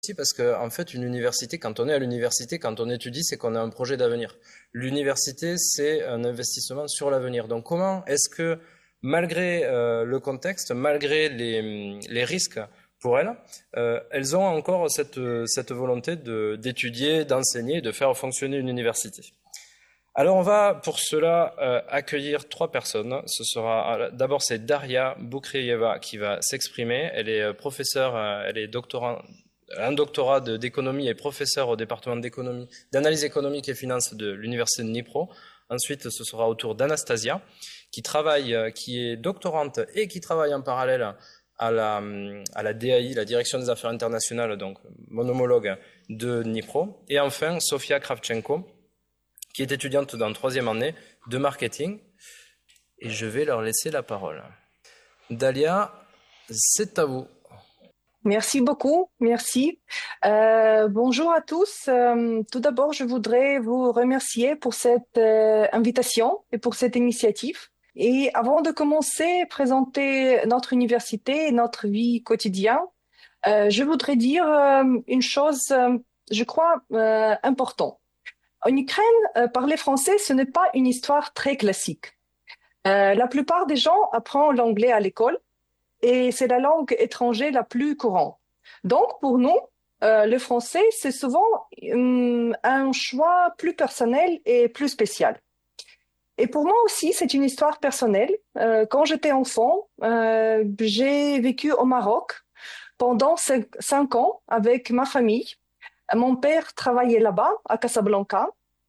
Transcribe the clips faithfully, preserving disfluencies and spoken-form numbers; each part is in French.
aussi parce que, en fait, une université, quand on est à l'université, quand on étudie, c'est qu'on a un projet d'avenir. L'université, c'est un investissement sur l'avenir. Donc, comment est-ce que, malgré euh, le contexte, malgré les, les risques pour elles, euh, elles ont encore cette, cette volonté de, d'étudier, d'enseigner, de faire fonctionner une université? Alors, on va pour cela euh, accueillir trois personnes. Ce sera d'abord c'est Daria Boukreyeva qui va s'exprimer. Elle est professeure, euh, elle est doctorant, un doctorat de, d'économie et professeure au département d'économie, d'analyse économique et finance de l'université de Dnipro. Ensuite, ce sera au tour d'Anastasia, qui travaille, qui est doctorante et qui travaille en parallèle à la, à la D A I, la Direction des Affaires Internationales, donc mon homologue de Dnipro. Et enfin, Sofia Kravchenko, qui est étudiante dans troisième année de marketing. Et je vais leur laisser la parole. Dalia, c'est à vous. Merci beaucoup, merci. Euh, bonjour à tous. Euh, tout d'abord, je voudrais vous remercier pour cette euh, invitation et pour cette initiative. Et avant de commencer, présenter notre université et notre vie quotidienne, euh, je voudrais dire euh, une chose, euh, je crois, euh, importante. En Ukraine, euh, parler français, ce n'est pas une histoire très classique. Euh, la plupart des gens apprennent l'anglais à l'école, et c'est la langue étrangère la plus courante. Donc, pour nous, euh, le français, c'est souvent hum, un choix plus personnel et plus spécial. Et pour moi aussi, c'est une histoire personnelle. Euh, quand j'étais enfant, euh, j'ai vécu au Maroc pendant cinq, cinq ans avec ma famille. Mon père travaillait là-bas, à Casablanca.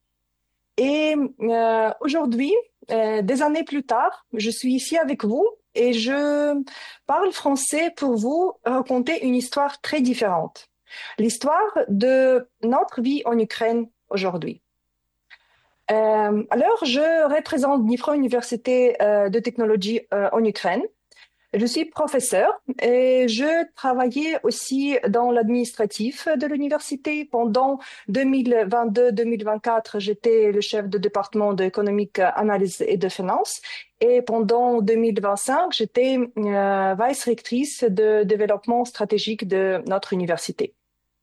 Et euh, aujourd'hui, euh, des années plus tard, je suis ici avec vous et je parle français pour vous raconter une histoire très différente. L'histoire de notre vie en Ukraine aujourd'hui. Euh, alors, je représente Dnipro Université euh, de technologie euh, en Ukraine. Je suis professeur et je travaillais aussi dans l'administratif de l'université. Pendant deux mille vingt-deux deux mille vingt-quatre, j'étais le chef de département d'économique, analyse et de finance. Et pendant deux mille vingt-cinq, j'étais euh, vice-rectrice de développement stratégique de notre université.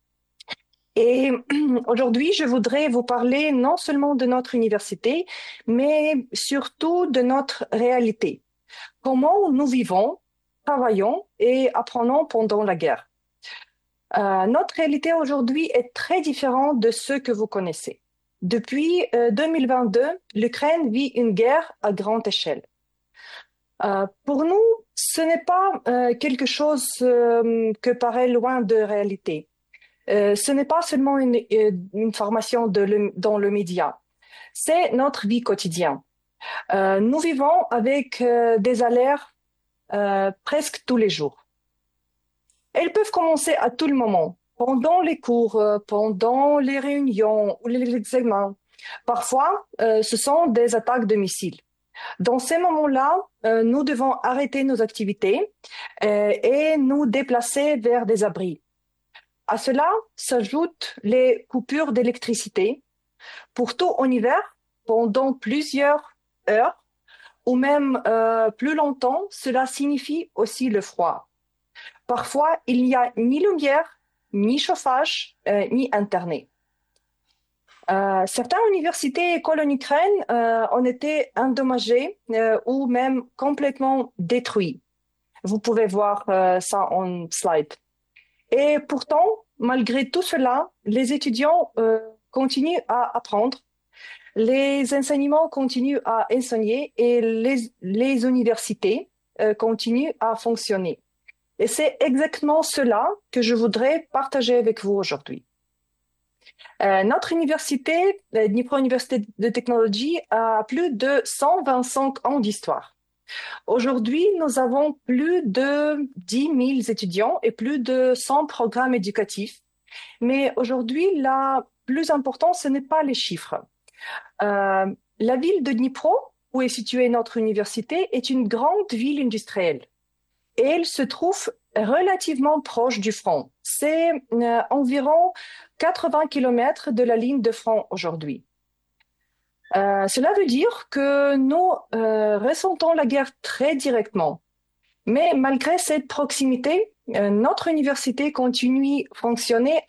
Et aujourd'hui, je voudrais vous parler non seulement de notre université, mais surtout de notre réalité. Comment nous vivons, travaillons et apprenons pendant la guerre. Euh, notre réalité aujourd'hui est très différente de ce que vous connaissez. Depuis euh, deux mille vingt-deux, l'Ukraine vit une guerre à grande échelle. Euh, pour nous, ce n'est pas euh, quelque chose euh, que paraît loin de réalité. Euh, ce n'est pas seulement une, une information de le, dans le média. C'est notre vie quotidienne. Euh, nous vivons avec euh, des alertes euh, presque tous les jours. Elles peuvent commencer à tout le moment, pendant les cours, euh, pendant les réunions ou les examens. Parfois, euh, ce sont des attaques de missiles. Dans ces moments-là, euh, nous devons arrêter nos activités euh, et nous déplacer vers des abris. À cela s'ajoutent les coupures d'électricité. Pour tout en hiver, pendant plusieurs heures, ou même euh, plus longtemps, cela signifie aussi le froid. Parfois, il n'y a ni lumière, ni chauffage, euh, ni Internet. Euh, certaines universités et écoles en Ukraine euh, ont été endommagées euh, ou même complètement détruites. Vous pouvez voir euh, ça en slide. Et pourtant, malgré tout cela, les étudiants euh, continuent à apprendre. Les enseignements continuent à enseigner et les, les universités euh, continuent à fonctionner. Et c'est exactement cela que je voudrais partager avec vous aujourd'hui. Euh, notre université, la Dnipro Université de technologie, a plus de cent vingt-cinq ans d'histoire. Aujourd'hui, nous avons plus de dix mille étudiants et plus de cent programmes éducatifs. Mais aujourd'hui, la plus importante, ce n'est pas les chiffres. Euh, la ville de Dnipro, où est située notre université, est une grande ville industrielle. Et elle se trouve relativement proche du front. C'est euh, environ quatre-vingts kilomètres de la ligne de front aujourd'hui. Euh, cela veut dire que nous euh, ressentons la guerre très directement. Mais malgré cette proximité, euh, notre université continue à fonctionner